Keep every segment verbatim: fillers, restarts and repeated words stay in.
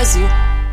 Brasil.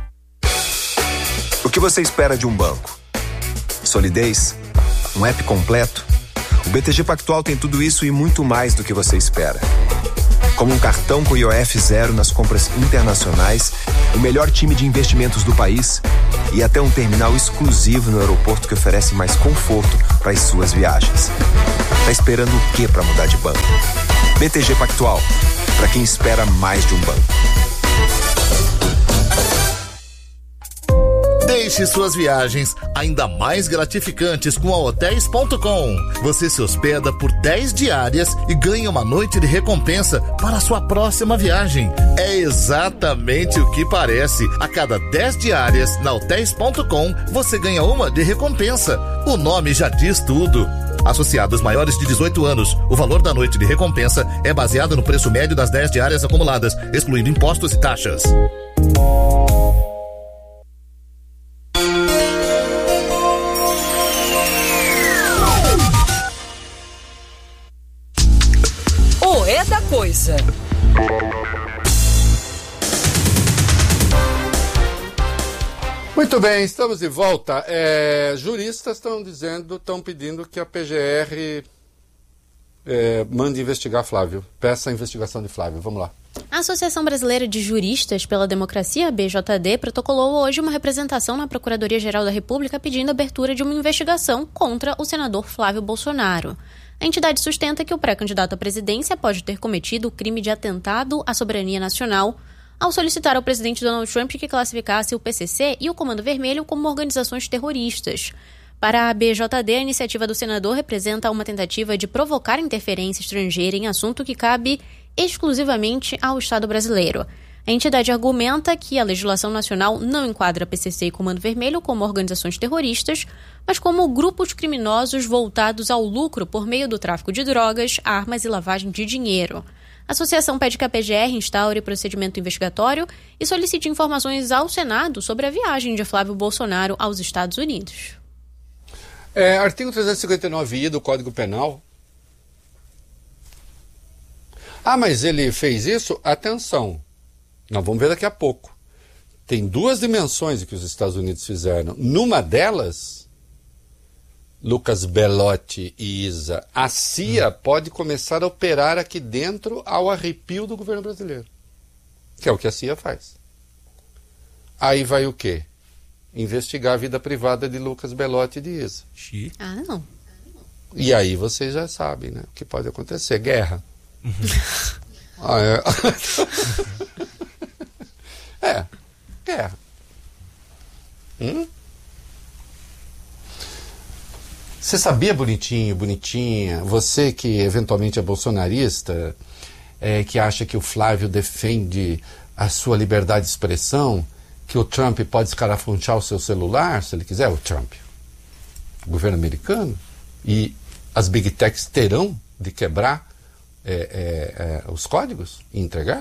O que você espera de um banco? Solidez? Um app completo? O B T G Pactual tem tudo isso e muito mais do que você espera. Como um cartão com I O F zero nas compras internacionais, o melhor time de investimentos do país e até um terminal exclusivo no aeroporto que oferece mais conforto para as suas viagens. Tá esperando o que para mudar de banco? B T G Pactual, para quem espera mais de um banco. Deixe suas viagens ainda mais gratificantes com a hotéis ponto com. Você se hospeda por dez diárias e ganha uma noite de recompensa para a sua próxima viagem. É exatamente o que parece. A cada dez diárias na hotéis ponto com, você ganha uma de recompensa. O nome já diz tudo. Associados maiores de dezoito anos, o valor da noite de recompensa é baseado no preço médio das dez diárias acumuladas, excluindo impostos e taxas. É da coisa. Muito bem, estamos de volta. É, juristas estão dizendo, estão pedindo que a P G R é, mande investigar Flávio. Peça a investigação de Flávio. Vamos lá. A Associação Brasileira de Juristas pela Democracia, a B J D, protocolou hoje uma representação na Procuradoria-Geral da República pedindo a abertura de uma investigação contra o senador Flávio Bolsonaro. A entidade sustenta que o pré-candidato à presidência pode ter cometido o crime de atentado à soberania nacional ao solicitar ao presidente Donald Trump que classificasse o P C C e o Comando Vermelho como organizações terroristas. Para a B J D, a iniciativa do senador representa uma tentativa de provocar interferência estrangeira em assunto que cabe exclusivamente ao Estado brasileiro. A entidade argumenta que a legislação nacional não enquadra P C C e Comando Vermelho como organizações terroristas, mas como grupos criminosos voltados ao lucro por meio do tráfico de drogas, armas e lavagem de dinheiro. A associação pede que a P G R instaure procedimento investigatório e solicite informações ao Senado sobre a viagem de Flávio Bolsonaro aos Estados Unidos. É, artigo trezentos e cinquenta e nove I do Código Penal. Ah, mas ele fez isso? Atenção. Nós vamos ver daqui a pouco. Tem duas dimensões que os Estados Unidos fizeram. Numa delas, Lucas Belotti e Isa, a C I A hum. pode começar a operar aqui dentro ao arrepio do governo brasileiro. Que é o que a C I A faz. Aí vai o quê? Investigar a vida privada de Lucas Belotti e de Isa. Ah, não. E aí vocês já sabem, né? O que pode acontecer. Guerra. Uhum. ah, é... É, guerra. Hum? Você sabia, bonitinho, bonitinha, você que eventualmente é bolsonarista, é, que acha que o Flávio defende a sua liberdade de expressão, que o Trump pode escarafunchar o seu celular, se ele quiser, o Trump, o governo americano, e as Big Techs terão de quebrar é, é, é, os códigos e entregar?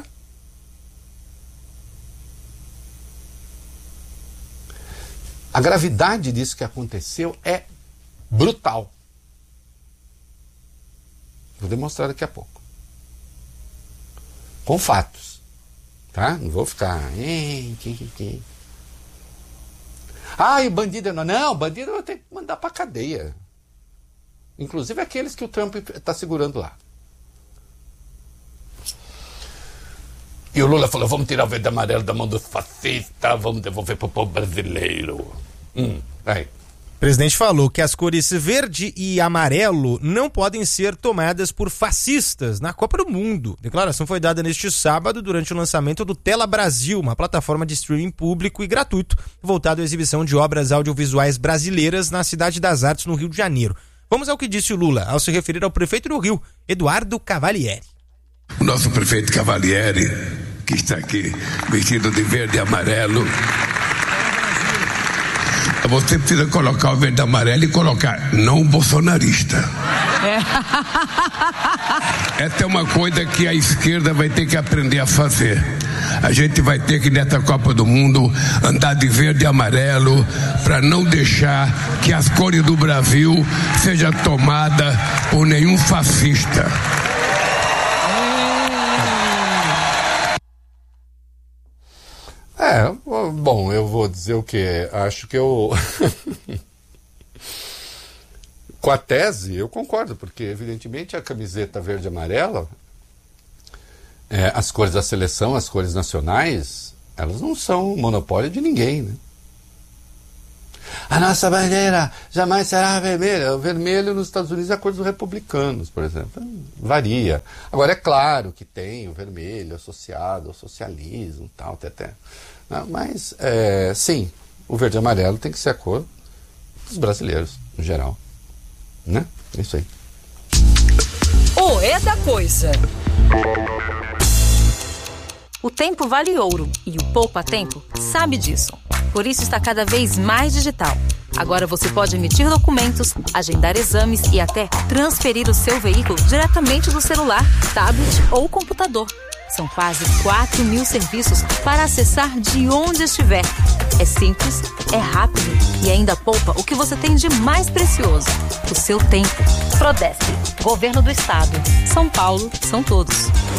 A gravidade disso que aconteceu é brutal. Vou demonstrar daqui a pouco. Com fatos. Tá? Não vou ficar... Ah, e bandido não. Não, bandido eu tenho que mandar pra cadeia. Inclusive aqueles que o Trump está segurando lá. E o Lula falou, vamos tirar o verde e amarelo da mão do fascista, vamos devolver pro povo brasileiro. Hum, aí. O presidente falou que as cores verde e amarelo não podem ser tomadas por fascistas na Copa do Mundo. A declaração foi dada neste sábado durante o lançamento do Tela Brasil, uma plataforma de streaming público e gratuito voltado à exibição de obras audiovisuais brasileiras na Cidade das Artes, no Rio de Janeiro. Vamos ao que disse o Lula ao se referir ao prefeito do Rio, Eduardo Cavalieri. O nosso prefeito Cavalieri, que está aqui vestido de verde e amarelo. Você precisa colocar o verde e amarelo e colocar não bolsonarista. É. Essa é uma coisa que a esquerda vai ter que aprender a fazer. A gente vai ter que, nessa Copa do Mundo, andar de verde e amarelo para não deixar que as cores do Brasil sejam tomadas por nenhum fascista. É, bom, eu vou dizer o quê? Acho que eu... Com a tese, eu concordo, porque, evidentemente, a camiseta verde e amarela, é, as cores da seleção, as cores nacionais, elas não são monopólio de ninguém, né? A nossa bandeira jamais será vermelha. O vermelho nos Estados Unidos é a cor dos republicanos, por exemplo. Varia. Agora, é claro que tem o vermelho associado ao socialismo, tal, até, até. Mas, é, sim, o verde e amarelo tem que ser a cor dos brasileiros, no geral. Né? É isso aí. O É da Coisa. O tempo vale ouro e o poupa-tempo sabe disso. Por isso está cada vez mais digital. Agora você pode emitir documentos, agendar exames e até transferir o seu veículo diretamente do celular, tablet ou computador. São quase quatro mil serviços para acessar de onde estiver. É simples, é rápido e ainda poupa o que você tem de mais precioso, o seu tempo. Prodesp, Governo do Estado. São Paulo, são todos.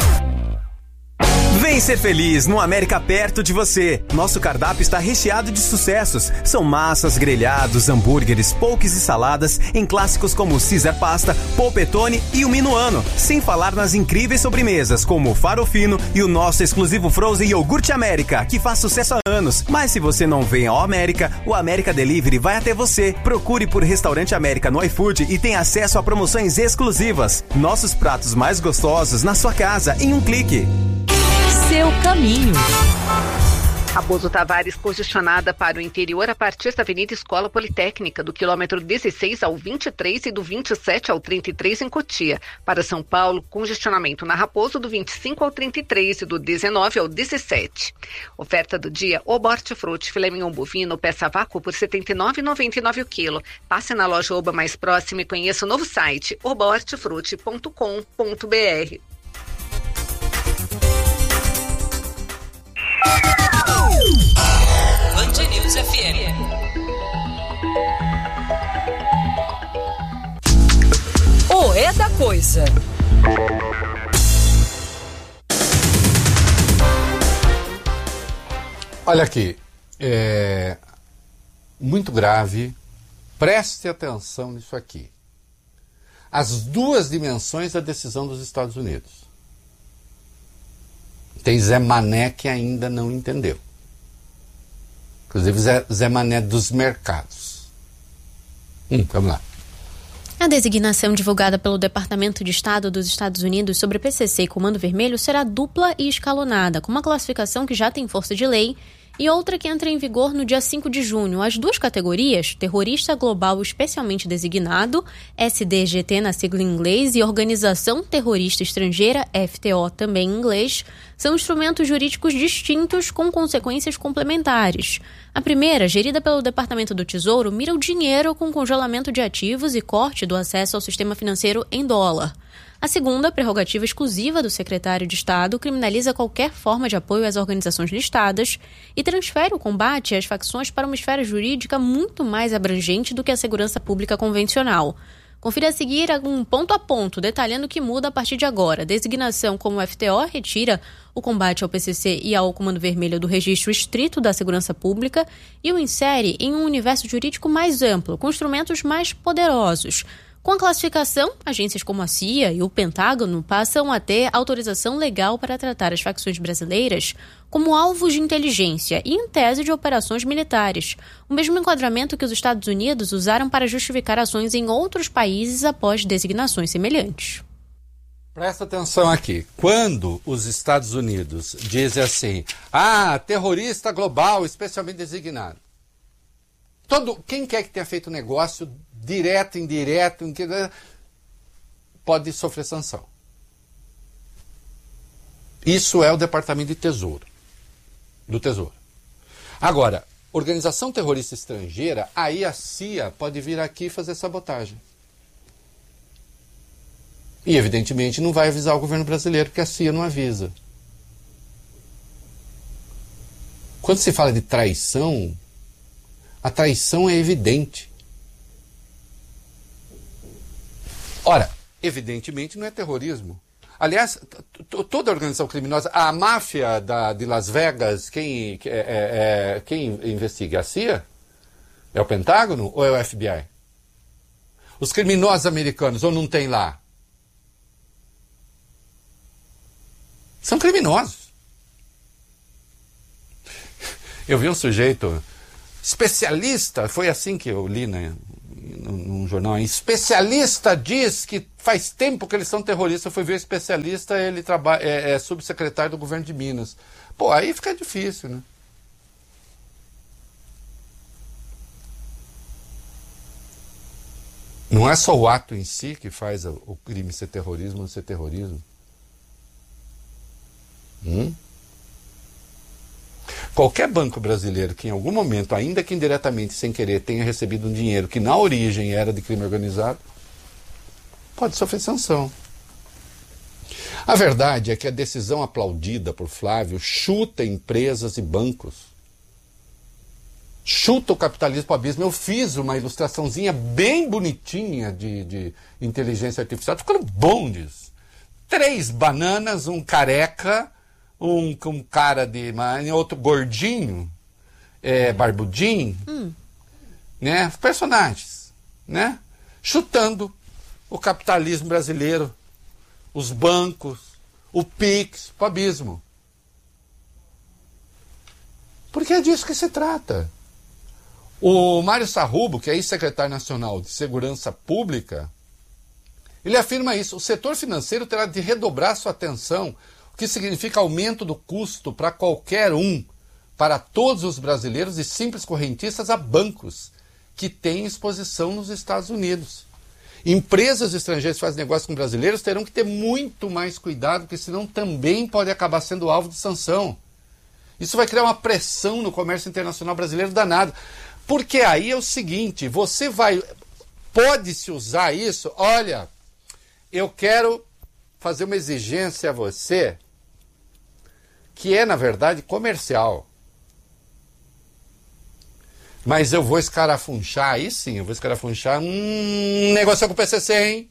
Vem ser feliz no América perto de você. Nosso cardápio está recheado de sucessos. São massas, grelhados, hambúrgueres, poques e saladas em clássicos como o Caesar Pasta, Polpettone e o Minuano. Sem falar nas incríveis sobremesas como o Farofino e o nosso exclusivo Frozen Iogurte América, que faz sucesso há anos. Mas se você não vem ao América, o América Delivery vai até você. Procure por Restaurante América no iFood e tenha acesso a promoções exclusivas. Nossos pratos mais gostosos na sua casa em um clique. Seu caminho. Raposo Tavares congestionada para o interior a partir da Avenida Escola Politécnica, do quilômetro dezesseis ao vinte e três e do vinte e sete ao trinta e três em Cotia. Para São Paulo, congestionamento na Raposo do vinte e cinco ao trinta e três e do dezenove ao dezessete. Oferta do dia: Oba Hortifruti, filé mignon bovino, peça a vácuo por setenta e nove reais e noventa e nove centavos o quilo. Passe na loja Oba mais próxima e conheça o novo site oba hortifruti ponto com ponto br. Band News F M. O É da Coisa. Olha aqui, é muito grave, preste atenção nisso aqui. As duas dimensões da decisão dos Estados Unidos. Tem Zé Mané que ainda não entendeu. Inclusive Zé, Zé Mané dos mercados. Hum, vamos lá. A designação divulgada pelo Departamento de Estado dos Estados Unidos sobre P C C e Comando Vermelho será dupla e escalonada, com uma classificação que já tem força de lei e outra que entra em vigor no dia cinco de junho. As duas categorias, Terrorista Global Especialmente Designado, S D G T na sigla em inglês, e Organização Terrorista Estrangeira, F T O também em inglês, são instrumentos jurídicos distintos com consequências complementares. A primeira, gerida pelo Departamento do Tesouro, mira o dinheiro com congelamento de ativos e corte do acesso ao sistema financeiro em dólar. A segunda, prerrogativa exclusiva do secretário de Estado, criminaliza qualquer forma de apoio às organizações listadas e transfere o combate às facções para uma esfera jurídica muito mais abrangente do que a segurança pública convencional. Confira a seguir um ponto a ponto, detalhando o que muda a partir de agora. A designação como F T O retira o combate ao P C C e ao Comando Vermelho do registro estrito da segurança pública e o insere em um universo jurídico mais amplo, com instrumentos mais poderosos. Com a classificação, agências como a C I A e o Pentágono passam a ter autorização legal para tratar as facções brasileiras como alvos de inteligência e, em tese, de operações militares, o mesmo enquadramento que os Estados Unidos usaram para justificar ações em outros países após designações semelhantes. Presta atenção aqui. Quando os Estados Unidos dizem assim, ah, terrorista global especialmente designado, todo, quem quer que tenha feito negócio direto, indireto, pode sofrer sanção. Isso é o Departamento de Tesouro, do Tesouro. Agora, organização terrorista estrangeira, aí a C I A pode vir aqui e fazer sabotagem. E, evidentemente, não vai avisar o governo brasileiro, porque a C I A não avisa. Quando se fala de traição, a traição é evidente. Ora, evidentemente não é terrorismo. Aliás, t- t- toda organização criminosa, a máfia da, de Las Vegas, quem, é, é, é, quem investiga? A C I A? É o Pentágono ou é o F B I? Os criminosos americanos, ou não tem lá? São criminosos. Eu vi um sujeito especialista, foi assim que eu li, né, num jornal, especialista diz que faz tempo que eles são terroristas. Eu fui ver o especialista, ele trabalha, é, é subsecretário do governo de Minas. Pô, aí fica difícil, né? Não é só o ato em si que faz o crime ser terrorismo ou ser terrorismo. Hum? Qualquer banco brasileiro que em algum momento, ainda que indiretamente, sem querer, tenha recebido um dinheiro que na origem era de crime organizado, pode sofrer sanção. A verdade é que a decisão aplaudida por Flávio chuta empresas e bancos. Chuta o capitalismo para o abismo. Eu fiz uma ilustraçãozinha bem bonitinha de, de inteligência artificial. Tá ficando bom disso. Três bananas, um careca, um, um cara de... outro gordinho, é, barbudinho, hum. né? Personagens, né? Chutando o capitalismo brasileiro, os bancos, o Pix, para o abismo. Porque é disso que se trata. O Mário Sarrubo, que é ex-secretário nacional de Segurança Pública, ele afirma isso: o setor financeiro terá de redobrar sua atenção, o que significa aumento do custo para qualquer um, para todos os brasileiros e simples correntistas, a bancos que têm exposição nos Estados Unidos. Empresas estrangeiras que fazem negócio com brasileiros terão que ter muito mais cuidado, porque senão também pode acabar sendo alvo de sanção. Isso vai criar uma pressão no comércio internacional brasileiro danado. Porque aí é o seguinte, você vai... Pode-se usar isso, olha, eu quero fazer uma exigência a você, que é, na verdade, comercial. Mas eu vou escarafunchar, aí sim, eu vou escarafunchar, hum, negócio com o P C C, hein?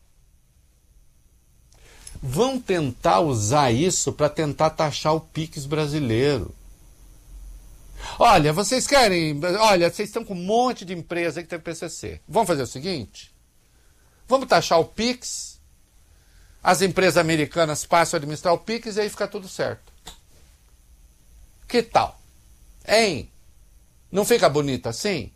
Vão tentar usar isso para tentar taxar o Pix brasileiro. Olha, vocês querem... Olha, vocês estão com um monte de empresa que tem P C C. Vamos fazer o seguinte? Vamos taxar o Pix, as empresas americanas passam a administrar o Pix e aí fica tudo certo. Que tal? Hein? Não fica bonito assim?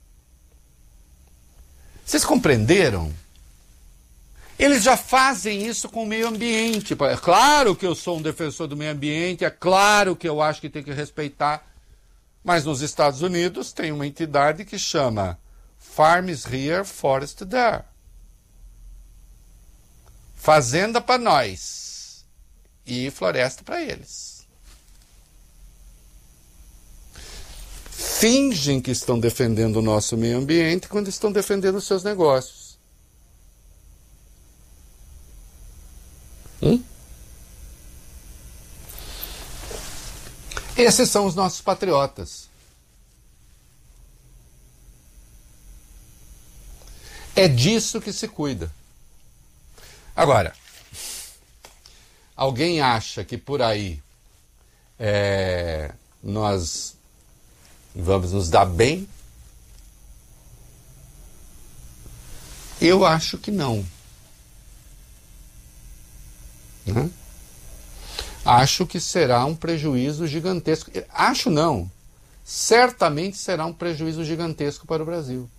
Vocês compreenderam? Eles já fazem isso com o meio ambiente. É claro que eu sou um defensor do meio ambiente, é claro que eu acho que tem que respeitar. Mas nos Estados Unidos tem uma entidade que chama Farms Here, Forest There. Fazenda para nós e floresta para eles. Fingem que estão defendendo o nosso meio ambiente quando estão defendendo os seus negócios. Hum? Esses são os nossos patriotas. É disso que se cuida. Agora, alguém acha que por aí é, nós vamos nos dar bem? Eu acho que não. Né? Acho que será um prejuízo gigantesco. Acho não. Certamente será um prejuízo gigantesco para o Brasil.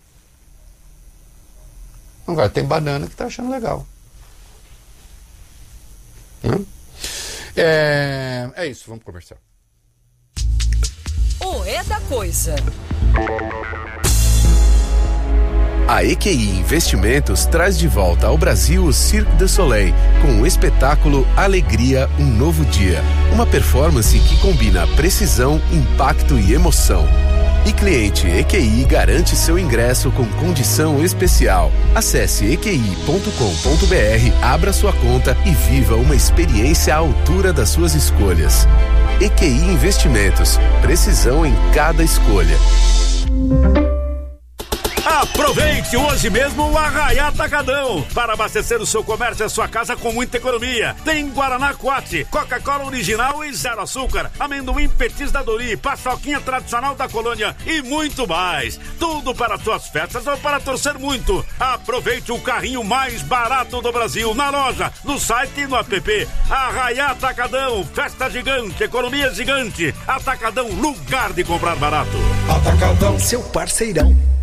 Agora, tem banana que está achando legal. Hum? É, é isso, vamos conversar. O É da Coisa. A E Q I Investimentos traz de volta ao Brasil o Cirque du Soleil com o espetáculo Alegria, um Novo Dia. Uma performance que combina precisão, impacto e emoção. E cliente E Q I garante seu ingresso com condição especial. Acesse e q i ponto com ponto b r, abra sua conta e viva uma experiência à altura das suas escolhas. E Q I Investimentos, precisão em cada escolha. Aproveite hoje mesmo o Arraiá Atacadão para abastecer o seu comércio e a sua casa com muita economia. Tem Guaraná Quat, Coca-Cola original e zero açúcar, amendoim Petis da Dori, paçoquinha tradicional da colônia e muito mais. Tudo para suas festas ou para torcer muito. Aproveite o carrinho mais barato do Brasil na loja, no site e no app. Arraiá Atacadão, festa gigante, economia gigante. Atacadão, lugar de comprar barato. Atacadão, seu parceirão.